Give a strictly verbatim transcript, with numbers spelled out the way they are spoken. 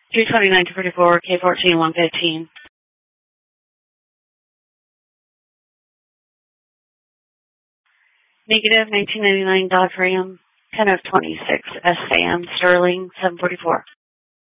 three twenty-nine to forty-four, K fourteen, one fifteen. Negative nineteen ninety-nine Dodge Ram, ten of twenty-six, S A M, Sterling, seven forty-four.